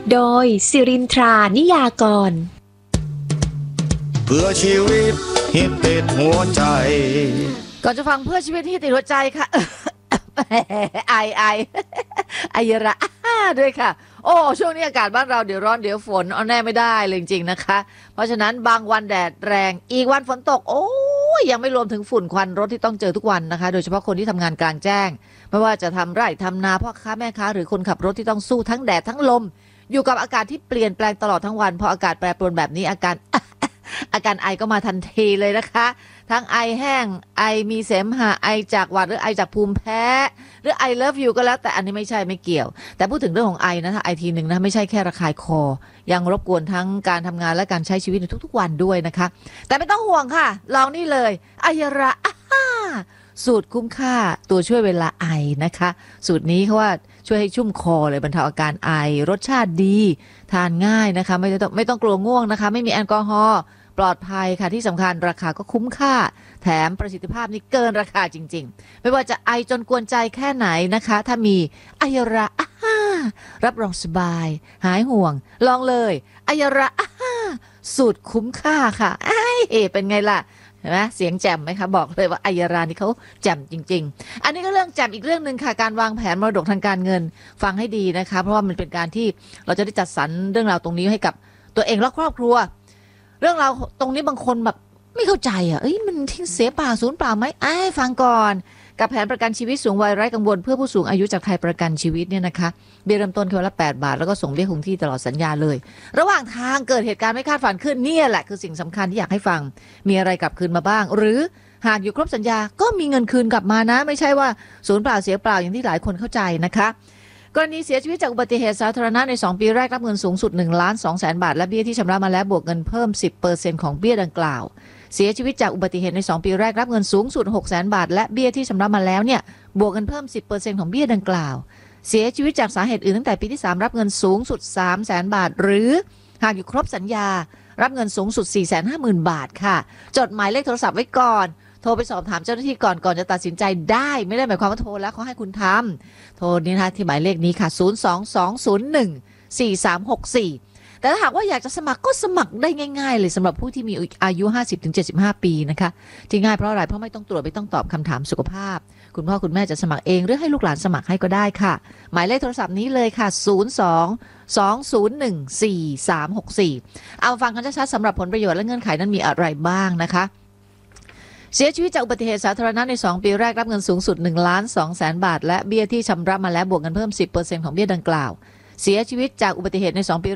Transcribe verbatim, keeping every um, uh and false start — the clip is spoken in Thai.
โดยสิรินทรานิยากรเพื่อชีวิตฮิตติดหัวใจก่อนจะฟังเพื่อชีวิตที่ติดหัวใจค่ะ ไอไอไอยระด้วยค่ะโอ้ช่วงนี้อากาศบ้านเราเดี๋ยวร้อนเดี๋ยวฝนเอาแน่ไม่ได้เลยจริงๆนะคะเพราะฉะนั้นบางวันแดดแรงอีกวันฝนตกโอ้ยยังไม่รวมถึงฝุ่นควันรถที่ต้องเจอทุกวันนะคะโดยเฉพาะคนที่ทำงานกลางแจ้งไม่ว่าจะทำไร่ทำนาพ่อค้าแม่ค้าหรือคนขับรถที่ต้องสู้ทั้งแดดทั้งลมอยู่กับอากาศที่เปลี่ยนแปลงตลอดทั้งวันพออากาศแปรปรวนแบบนี้อาการ อาการไอก็มาทันทีเลยนะคะทั้งไอแห้งไอมีเสมหะไอจากหวัดหรือไอจากภูมิแพ้หรือไอเลิฟยูก็แล้วแต่อันนี้ไม่ใช่ไม่เกี่ยวแต่พูดถึงเรื่องของไอนะถ้าไอทีหนึ่งนะไม่ใช่แค่ระคายคอยังรบกวนทั้งการทำงานและการใช้ชีวิตในทุกๆวันด้วยนะคะแต่ไม่ต้องห่วงค่ะลองนี่เลยไอยระสูตรคุ้มค่าตัวช่วยเวลาไอนะคะสูตรนี้เขาว่าช่วยให้ชุ่มคอเลยบรรเทาอาการไอรสชาติดีทานง่ายนะคะไม่ต้องไม่ต้องกลัวง่วงนะคะไม่มีแอลกอฮอล์ปลอดภัยค่ะที่สำคัญราคาก็คุ้มค่าแถมประสิทธิภาพนี่เกินราคาจริงๆไม่ว่าจะไอจนกวนใจแค่ไหนนะคะถ้ามีไอยระรับรองสบายหายห่วงลองเลยไอยระสูตรคุ้มค่าค่ะไอ้เป็นไงล่ะเห็นไหมเสียงแจ่มไหมคะบอกเลยว่าไอยรานี่เขาแจ่มจริงๆอันนี้ก็เรื่องแจ่มอีกเรื่องหนึ่งค่ะการวางแผนมรดกทางการเงินฟังให้ดีนะคะเพราะว่ามันเป็นการที่เราจะได้จัดสรรเรื่องราวตรงนี้ให้กับตัวเองและครอบครัวเรื่องราวตรงนี้บางคนแบบไม่เข้าใจอ่ะเอ้ยมันทิ้งเสียเปล่าสูญเปล่าไหมไอ้ฟังก่อนกับแผนประกันชีวิตสูงวัยไร้กังวลเพื่อผู้สูงอายุจากไทยประกันชีวิตเนี่ยนะคะเบี้ยเริ่มต้นคือละแปดบาทแล้วก็ส่งเบี้ยคงที่ตลอดสัญญาเลยระหว่างทางเกิดเหตุการณ์ไม่คาดฝันขึ้นเนี่ยแหละคือสิ่งสำคัญที่อยากให้ฟังมีอะไรกลับคืนมาบ้างหรือหากอยู่ครบสัญญาก็มีเงินคืนกลับมานะไม่ใช่ว่าสูญเปล่าเสียเปล่าอย่างที่หลายคนเข้าใจนะคะกรณีเสียชีวิตจากอุบัติเหตุสาธารณะในสองปีแรกรับเงินสูงสุดหนึ่งล้านสองแสนบาทและเบี้ยที่ชำระมาแล้วบวกเงินเพิ่ม สิบเปอร์เซ็นต์ ของเบี้ยดังกล่าวเสียชีวิตจากอุบัติเหตุในสองปีแรกรับเงินสูงสุด หกแสนบาทและเบี้ยที่ชำระมาแล้วเนี่ยบวกเงินเพิ่ม สิบเปอร์เซ็นต์ ของเบี้ยดังกล่าวเสียชีวิตจากสาเหตุอื่นตั้งแต่ปีที่สามรับเงินสูงสุด สามแสนบาทหรือหากอยู่ครบสัญญารับเงินสูงสุด สี่แสนห้าหมื่นบาทค่ะจดหมายเลขโทรศัพท์ไว้ก่อนโทรไปสอบถามเจ้าหน้าที่ก่อนก่อนจะตัดสินใจได้ไม่ได้หมายความว่าโทรแล้วเขาให้คุณทำโทรนี้นะคะที่หมายเลขนี้ค่ะศูนย์ สอง สอง ศูนย์ หนึ่ง สี่ สาม หก สี่แต่ถ้าหากว่าอยากจะสมัครก็สมัครได้ง่ายๆเลยสำหรับผู้ที่มีอายุ ห้าสิบถึงเจ็ดสิบห้า ปีนะคะที่ง่ายเพราะอะไรเพราะไม่ต้องตรวจไม่ต้องตอบคำถามสุขภาพคุณพ่อคุณแม่จะสมัครเองหรือให้ลูกหลานสมัครให้ก็ได้ค่ะหมายเลขโทรศัพท์นี้เลยค่ะศูนย์ สอง สอง ศูนย์ หนึ่ง สี่ สาม หก สี่เอาฟังกันชัดๆสำหรับผลประโยชน์และเงื่อนไขนั้นมีอะไรบ้างนะคะเสียชีวิตจากอุบัติเหตุสาธารณะในสองปีแรกรับเงินสูงสุดหนึ่งล้านสองแสนบาทและเบี้ยที่ชำระมาแล้วบวกเงินเพิ่ม สิบเปอร์เซ็นต์ ของเบี้ยดังกล่าวเสียชีวิตจากอุบัติเหตุในสองปี